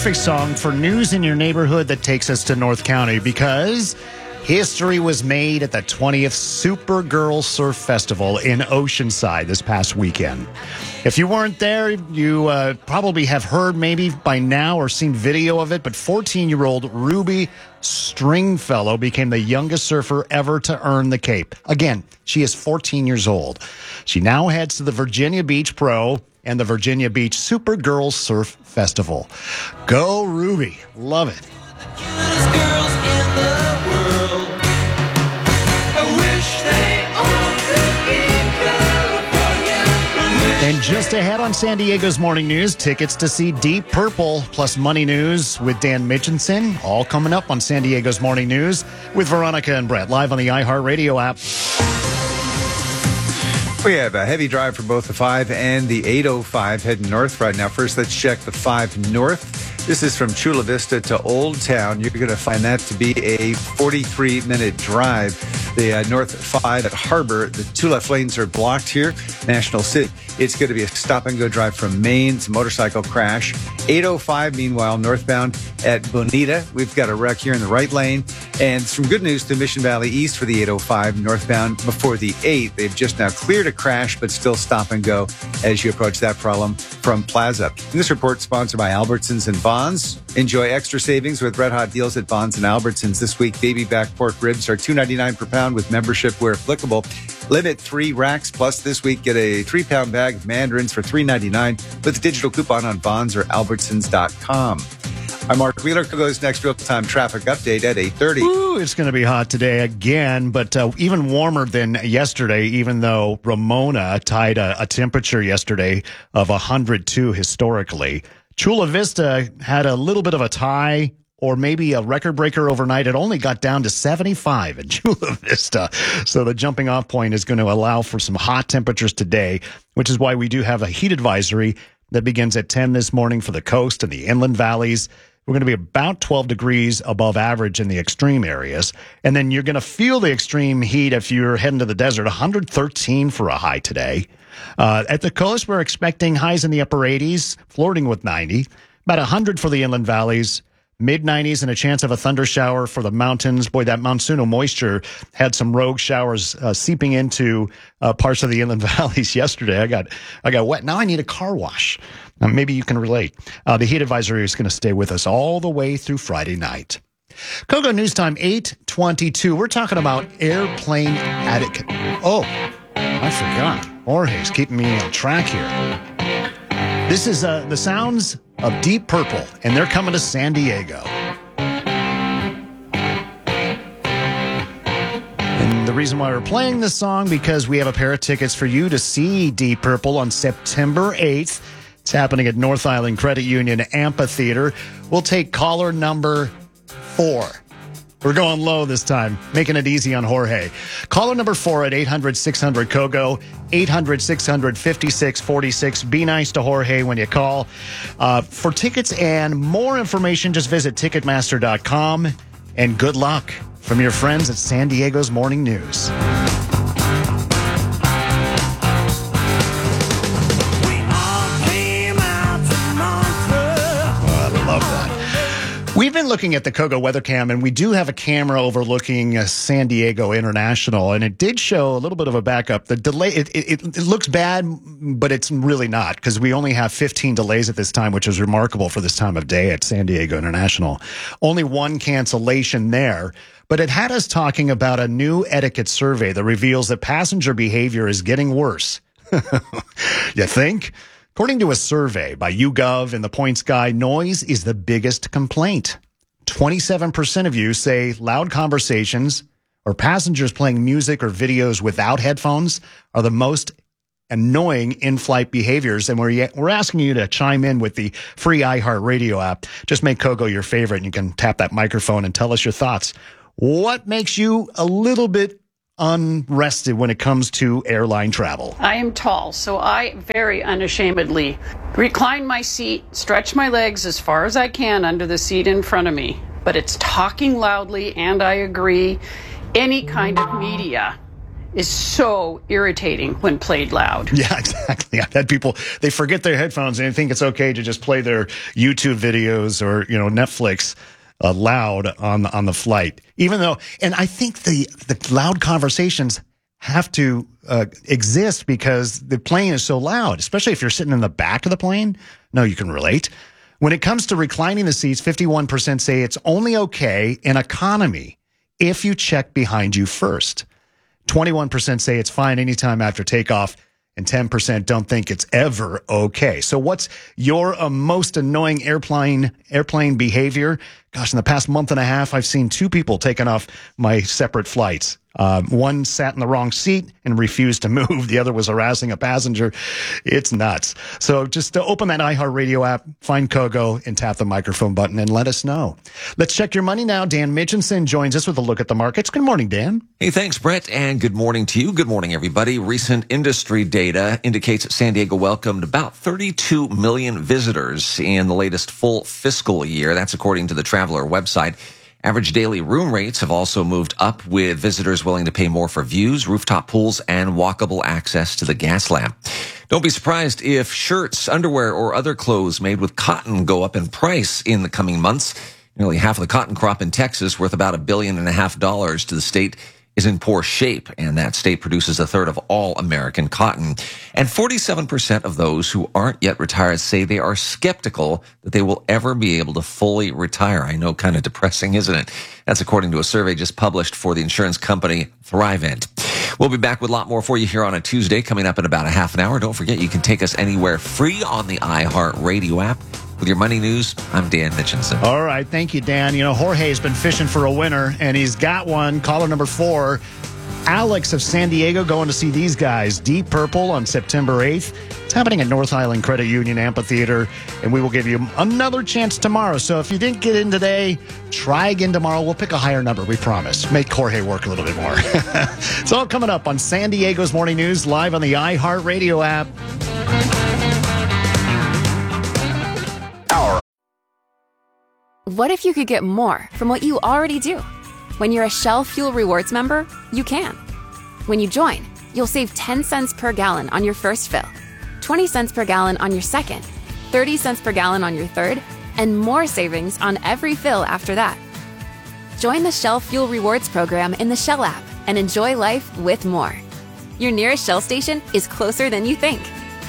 perfect song for news in your neighborhood that takes us to North County because history was made at the 20th Supergirl Surf Festival in Oceanside this past weekend. If you weren't there, you probably have heard maybe by now or seen video of it, but 14-year-old Ruby Stringfellow became the youngest surfer ever to earn the Cape. Again, she is 14 years old. She now heads to the Virginia Beach Pro and the Virginia Beach Supergirl Surf Festival. Go Ruby. Love it. And just ahead on San Diego's Morning News, tickets to see Deep Purple plus Money News with Dan Mitchinson. All coming up on San Diego's Morning News with Veronica and Brett, live on the iHeartRadio app. We have a heavy drive for both the 5 and the 805 heading north right now. First, let's check the 5 north. This is from Chula Vista to Old Town. You're going to find that to be a 43-minute drive. The North 5 at Harbor, the two left lanes are blocked here. National City, it's going to be a stop-and-go drive from Maine. It's a motorcycle crash. 805, meanwhile, northbound at Bonita. We've got a wreck here in the right lane. And some good news to Mission Valley East for the 805 northbound before the 8. They've just now cleared a crash, but still stop and go as you approach that problem from Plaza. And this report sponsored by Albertsons and Bonds. Enjoy extra savings with red hot deals at Bonds and Albertsons this week. Baby back pork ribs are $2.99 per pound with membership where applicable. Limit 3 racks. Plus this week, get a 3-pound bag of mandarins for $3.99 with a digital coupon on Bonds or Albertsons.com. I'm Mark Wheeler. Goes next real-time traffic update at 8:30. Ooh, it's going to be hot today again, but even warmer than yesterday, even though Ramona tied a temperature yesterday of 102 historically. Chula Vista had a little bit of a tie or maybe a record breaker overnight. It only got down to 75 in Chula Vista. So the jumping off point is going to allow for some hot temperatures today, which is why we do have a heat advisory that begins at 10 this morning for the coast and the inland valleys. We're going to be about 12 degrees above average in the extreme areas. And then you're going to feel the extreme heat if you're heading to the desert. 113 for a high today. At the coast, we're expecting highs in the upper 80s, flirting with 90. About 100 for the inland valleys. Mid-90s and a chance of a thunder shower for the mountains. Boy, that monsoonal moisture had some rogue showers seeping into parts of the inland valleys yesterday. I got wet. Now I need a car wash. Maybe you can relate. The heat advisory is going to stay with us all the way through Friday night. Kogo News Time, 8:22. We're talking about airplane etiquette. Oh, I forgot. Jorge's keeping me on track here. This is the sounds of Deep Purple, and they're coming to San Diego. And the reason why we're playing this song, because we have a pair of tickets for you to see Deep Purple on September 8th. It's happening at North Island Credit Union Amphitheater. We'll take caller number 4. We're going low this time, making it easy on Jorge. Caller number 4 at 800-600-KOGO, 800-600-5646. Be nice to Jorge when you call. For tickets and more information, just visit Ticketmaster.com. And good luck from your friends at San Diego's Morning News. We've been looking at the Kogo weather cam, and we do have a camera overlooking San Diego International, and it did show a little bit of a backup. The delay, it looks bad, but it's really not, because we only have 15 delays at this time, which is remarkable for this time of day at San Diego International. Only one cancellation there, but it had us talking about a new etiquette survey that reveals that passenger behavior is getting worse. You think? According to a survey by YouGov and the Points Guy, noise is the biggest complaint. 27% of you say loud conversations or passengers playing music or videos without headphones are the most annoying in-flight behaviors. And we're asking you to chime in with the free iHeartRadio app. Just make Kogo your favorite, and you can tap that microphone and tell us your thoughts. What makes you a little bit unrested when it comes to airline travel? I am tall, so I very unashamedly recline my seat, stretch my legs as far as I can under the seat in front of me. But it's talking loudly, and I agree, any kind of media is so irritating when played loud. Yeah, exactly. I've had people, they forget their headphones and they think it's okay to just play their YouTube videos or, Netflix loud on the flight. Even though, and I think the loud conversations have to exist because the plane is so loud, especially if you're sitting in the back of the plane. No, you can relate. When it comes to reclining the seats, 51% say it's only okay in economy if you check behind you first. 21% say it's fine anytime after takeoff, and 10% don't think it's ever okay. So what's your most annoying airplane behavior? Gosh, in the past month and a half, I've seen 2 people taken off my separate flights. One sat in the wrong seat and refused to move. The other was harassing a passenger. It's nuts. So just open that iHeartRadio app, find Kogo, and tap the microphone button and let us know. Let's check your money now. Dan Mitchinson joins us with a look at the markets. Good morning, Dan. Hey, thanks, Brett, and good morning to you. Good morning, everybody. Recent industry data indicates that San Diego welcomed about 32 million visitors in the latest full fiscal year. That's according to the Traveler website. Average daily room rates have also moved up, with visitors willing to pay more for views, rooftop pools, and walkable access to the gas lamp. Don't be surprised if shirts, underwear, or other clothes made with cotton go up in price in the coming months. Nearly half of the cotton crop in Texas, worth about $1.5 billion to the state, is in poor shape, and that state produces a third of all American cotton. And 47% of those who aren't yet retired say they are skeptical that they will ever be able to fully retire. I know, kind of depressing, isn't it? That's according to a survey just published for the insurance company Thrivent. We'll be back with a lot more for you here on a Tuesday, coming up in about a half an hour. Don't forget, you can take us anywhere free on the iHeartRadio app. With your money news, I'm Dan Mitchinson. All right. Thank you, Dan. Jorge's been fishing for a winner, and he's got one. Caller number 4, Alex of San Diego, going to see these guys, Deep Purple, on September 8th. It's happening at North Island Credit Union Amphitheater, and we will give you another chance tomorrow. So if you didn't get in today, try again tomorrow. We'll pick a higher number, we promise. Make Jorge work a little bit more. It's all coming up on San Diego's Morning News, live on the iHeartRadio app. What if you could get more from what you already do? When you're a Shell Fuel Rewards member, you can. When you join, you'll save 10 cents per gallon on your first fill, 20 cents per gallon on your second, 30 cents per gallon on your third, and more savings on every fill after that. Join the Shell Fuel Rewards program in the Shell app and enjoy life with more. Your nearest Shell station is closer than you think.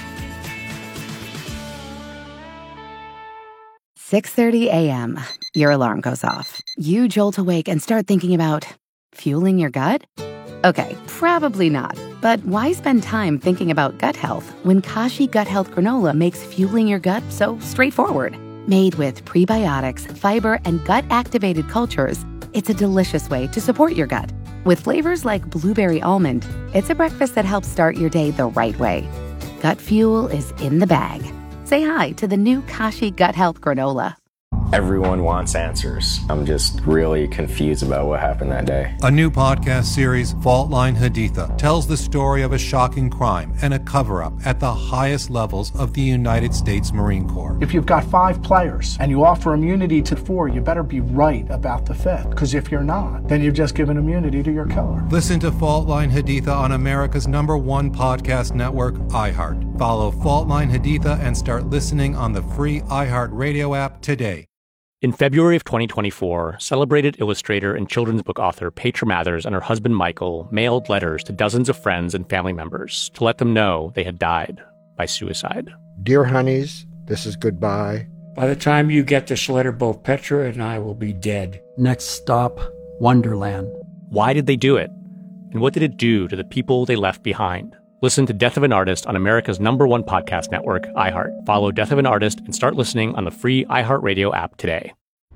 6:30 a.m. Your alarm goes off. You jolt awake and start thinking about fueling your gut? Okay, probably not. But why spend time thinking about gut health when Kashi Gut Health Granola makes fueling your gut so straightforward? Made with prebiotics, fiber, and gut-activated cultures, it's a delicious way to support your gut. With flavors like blueberry almond, it's a breakfast that helps start your day the right way. Gut fuel is in the bag. Say hi to the new Kashi Gut Health Granola. Everyone wants answers. I'm just really confused about what happened that day. A new podcast series, Fault Line Haditha, tells the story of a shocking crime and a cover-up at the highest levels of the United States Marine Corps. If you've got 5 players and you offer immunity to 4, you better be right about the 5th. Because if you're not, then you've just given immunity to your killer. Listen to Fault Line Haditha on America's #1 podcast network, iHeart. Follow Fault Line Haditha and start listening on the free iHeartRadio app today. In February of 2024, celebrated illustrator and children's book author Petra Mathers and her husband Michael mailed letters to dozens of friends and family members to let them know they had died by suicide. Dear honeys, this is goodbye. By the time you get this letter, both Petra and I will be dead. Next stop, Wonderland. Why did they do it? And what did it do to the people they left behind? Listen to Death of an Artist on America's #1 podcast network, iHeart. Follow Death of an Artist and start listening on the free iHeartRadio app today.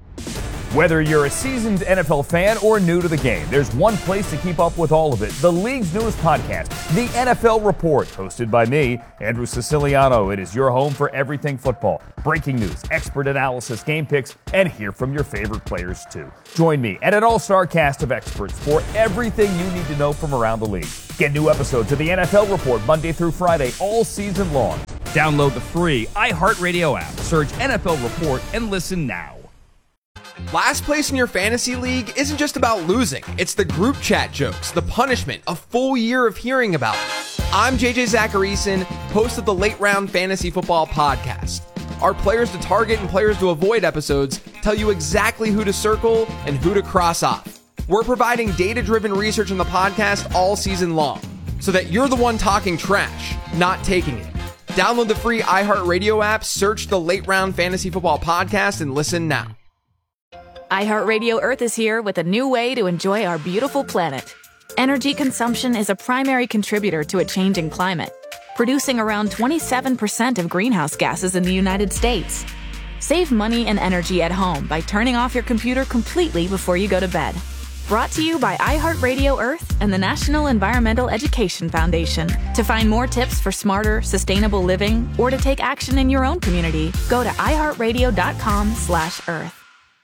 Whether you're a seasoned NFL fan or new to the game, there's one place to keep up with all of it. The league's newest podcast, The NFL Report, hosted by me, Andrew Siciliano. It is your home for everything football. Breaking news, expert analysis, game picks, and hear from your favorite players too. Join me and an all-star cast of experts for everything you need to know from around the league. Get new episodes of The NFL Report Monday through Friday all season long. Download the free iHeartRadio app, search NFL Report, and listen now. Last place in your fantasy league isn't just about losing. It's the group chat jokes, the punishment, a full year of hearing about it. I'm JJ Zacharyson, host of the Late Round Fantasy Football Podcast. Our players to target and players to avoid episodes tell you exactly who to circle and who to cross off. We're providing data-driven research in the podcast all season long, so that you're the one talking trash, not taking it. Download the free iHeartRadio app, search the Late Round Fantasy Football Podcast, and listen now. iHeartRadio Earth is here with a new way to enjoy our beautiful planet. Energy consumption is a primary contributor to a changing climate, producing around 27% of greenhouse gases in the United States. Save money and energy at home by turning off your computer completely before you go to bed. Brought to you by iHeartRadio Earth and the National Environmental Education Foundation. To find more tips for smarter, sustainable living or to take action in your own community, go to iHeartRadio.com/Earth.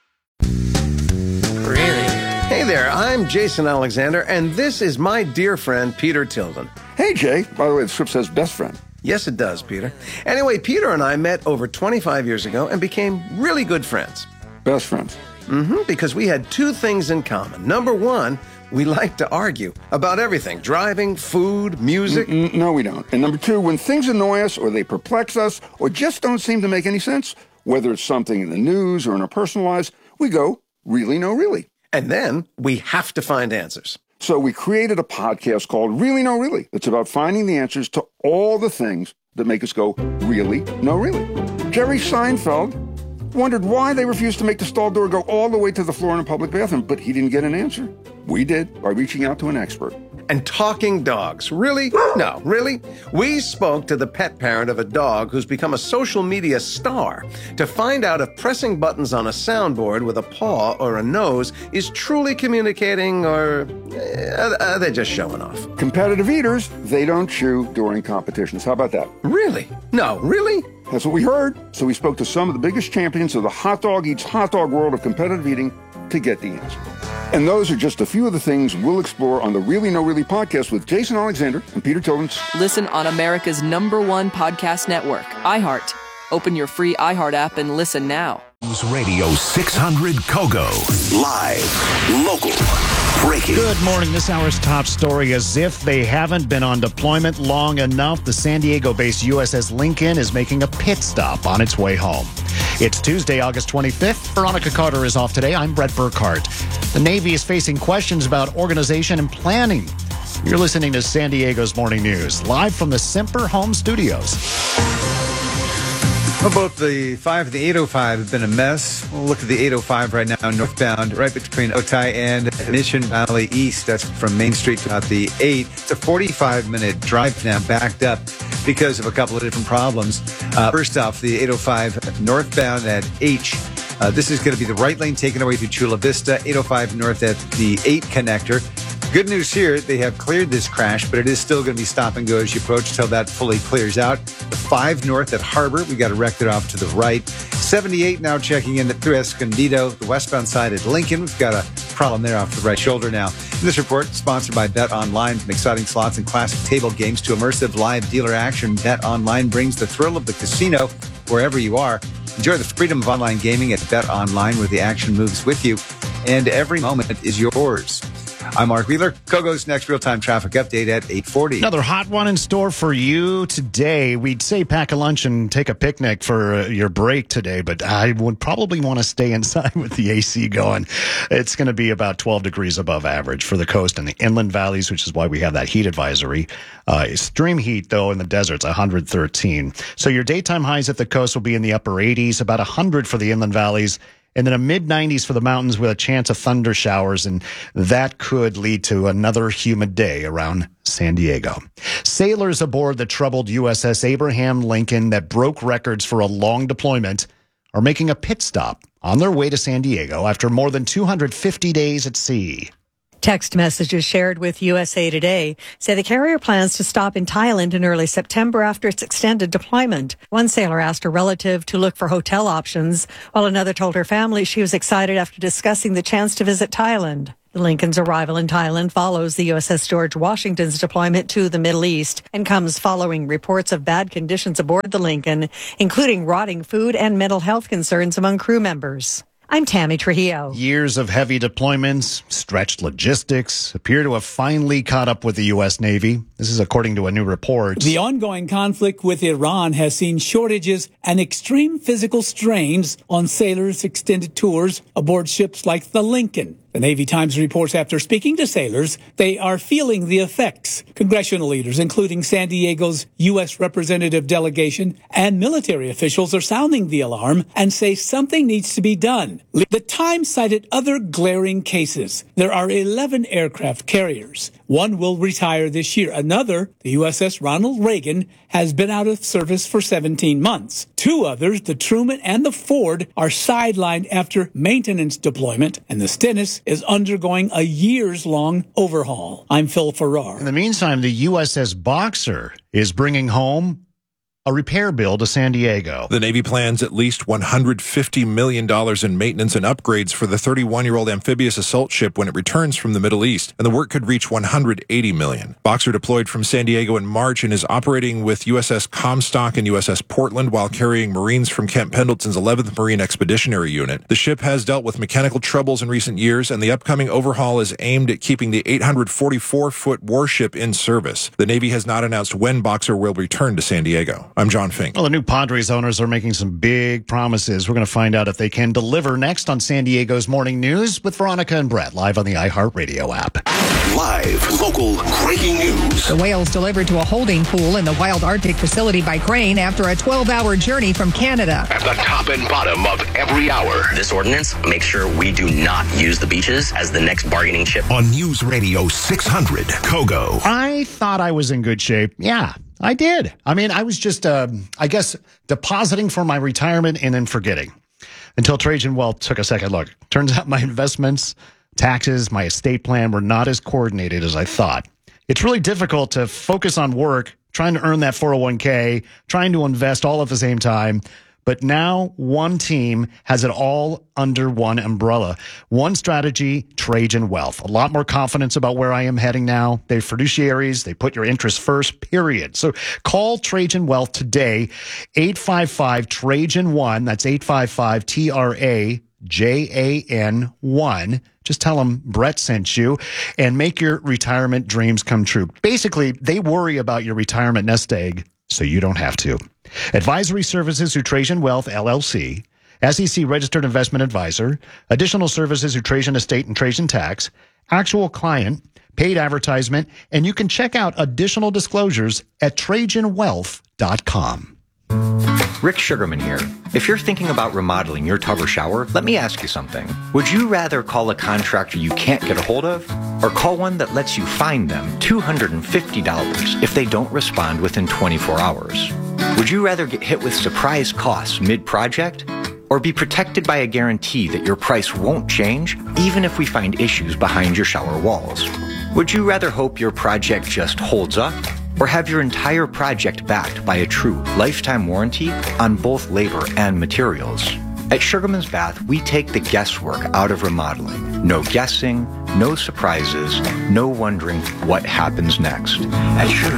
Hey there, I'm Jason Alexander, and this is my dear friend, Peter Tilden. Hey, Jay. By the way, the script says best friend. Yes, it does, Peter. Anyway, Peter and I met over 25 years ago and became really good friends. Best friends. Because we had two things in common. Number one, we like to argue about everything. Driving, food, music. No, we don't. And number two, when things annoy us or they perplex us or just don't seem to make any sense, whether it's something in the news or in our personal lives, we go, really, no, really. And then we have to find answers. So we created a podcast called Really, No, Really. It's about finding the answers to all the things that make us go, really, no, really. Jerry Seinfeld wondered why they refused to make the stall door go all the way to the floor in a public bathroom, but he didn't get an answer. We did by reaching out to an expert. And talking dogs. Really? No, really? We spoke to the pet parent of a dog who's become a social media star to find out if pressing buttons on a soundboard with a paw or a nose is truly communicating or are they just showing off? Competitive eaters, they don't chew during competitions. How about that? Really? No, really? That's what we heard. So we spoke to some of the biggest champions of the hot dog eats hot dog world of competitive eating to get the answer. And those are just a few of the things we'll explore on the Really No Really podcast with Jason Alexander and Peter Tilden. Listen on America's #1 podcast network, iHeart. Open your free iHeart app and listen now. Radio 600 Kogo. Live, local, breaking. Good morning. This hour's top story. As if they haven't been on deployment long enough, the San Diego-based USS Lincoln is making a pit stop on its way home. It's Tuesday, August 25th. Veronica Carter is off today. I'm Brett Burkhart. The Navy is facing questions about organization and planning. You're listening to San Diego's Morning News, live from the Semper Home Studios. Well, both the 5 and the 805 have been a mess. We'll look at the 805 right now, northbound, right between Otay and Mission Valley East. That's from Main Street to about the 8. It's a 45-minute drive now, backed up because of a couple of different problems. First off, the 805 northbound at H. This is going to be the right lane taken away through Chula Vista, 805 north at the 8 connector. Good news here, they have cleared this crash, but it is still going to be stop and go as you approach until that fully clears out. The 5 north at Harbor, we got a wreck there off to the right. 78 now checking in through Escondido, the westbound side at Lincoln. We've got a problem there off the right shoulder now. This report sponsored by Bet Online. From exciting slots and classic table games to immersive live dealer action, Bet Online brings the thrill of the casino wherever you are. Enjoy the freedom of online gaming at Bet Online, where the action moves with you and every moment is yours. I'm Mark Wheeler. Kogo's next real-time traffic update at 8:40. Another hot one in store for you today. We'd say pack a lunch and take a picnic for your break today, but I would probably want to stay inside with the AC going. It's going to be about 12 degrees above average for the coast and the inland valleys, which is why we have that heat advisory. Extreme heat, though, in the deserts, 113. So your daytime highs at the coast will be in the upper 80s, about 100 for the inland valleys, and then a mid-90s for the mountains with a chance of thunder showers, and that could lead to another humid day around San Diego. Sailors aboard the troubled USS Abraham Lincoln that broke records for a long deployment are making a pit stop on their way to San Diego after more than 250 days at sea. Text messages shared with USA Today say the carrier plans to stop in Thailand in early September after its extended deployment. One sailor asked a relative to look for hotel options, while another told her family she was excited after discussing the chance to visit Thailand. The Lincoln's arrival in Thailand follows the USS George Washington's deployment to the Middle East and comes following reports of bad conditions aboard the Lincoln, including rotting food and mental health concerns among crew members. I'm Tammy Trujillo. Years of heavy deployments, stretched logistics appear to have finally caught up with the U.S. Navy. This is according to a new report. The ongoing conflict with Iran has seen shortages and extreme physical strains on sailors' extended tours aboard ships like the Lincoln. The Navy Times reports after speaking to sailors, they are feeling the effects. Congressional leaders, including San Diego's U.S. representative delegation and military officials, are sounding the alarm and say something needs to be done. The Times cited other glaring cases. There are 11 aircraft carriers. One will retire this year. Another, the USS Ronald Reagan, has been out of service for 17 months. Two others, the Truman and the Ford, are sidelined after maintenance deployment, and the Stennis is undergoing a years-long overhaul. I'm Phil Farrar. In the meantime, the USS Boxer is bringing home a repair bill to San Diego. The Navy plans at least $150 million in maintenance and upgrades for the 31-year-old amphibious assault ship when it returns from the Middle East, and the work could reach $180 million. Boxer deployed from San Diego in March and is operating with USS Comstock and USS Portland while carrying Marines from Camp Pendleton's 11th Marine Expeditionary Unit. The ship has dealt with mechanical troubles in recent years, and the upcoming overhaul is aimed at keeping the 844-foot warship in service. The Navy has not announced when Boxer will return to San Diego. I'm John Fink. Well, the new Padres owners are making some big promises. We're going to find out if they can deliver next on San Diego's Morning News with Veronica and Brett, live on the iHeartRadio app. Live, local, breaking news. The whales delivered to a holding pool in the Wild Arctic facility by crane after a 12-hour journey from Canada. At the top and bottom of every hour. This ordinance makes sure we do not use the beaches as the next bargaining chip. On News Radio 600, Kogo. I thought I was in good shape. Yeah, I did. I mean, I was just, I guess, depositing for my retirement and then forgetting until Trajan Wealth took a second look. Turns out my investments, taxes, my estate plan were not as coordinated as I thought. It's really difficult to focus on work, trying to earn that 401k, trying to invest all at the same time. But now one team has it all under one umbrella. One strategy, Trajan Wealth. A lot more confidence about where I am heading now. They're fiduciaries. They put your interests first, period. So call Trajan Wealth today, 855-TRAJAN-1. That's 855-TRAJAN-1. Just tell them Brett sent you and make your retirement dreams come true. Basically, they worry about your retirement nest egg so you don't have to. Advisory services through Trajan Wealth, LLC, SEC registered investment advisor, additional services through Trajan Estate and Trajan Tax, actual client, paid advertisement, and you can check out additional disclosures at TrajanWealth.com. Rick Sugarman here. If you're thinking about remodeling your tub or shower, let me ask you something. Would you rather call a contractor you can't get a hold of, or call one that lets you find them $250 if they don't respond within 24 hours? Would you rather get hit with surprise costs mid-project, or be protected by a guarantee that your price won't change even if we find issues behind your shower walls? Would you rather hope your project just holds up, or have your entire project backed by a true lifetime warranty on both labor and materials? At Sugarman's Bath, we take the guesswork out of remodeling. No guessing, no surprises, no wondering what happens next. At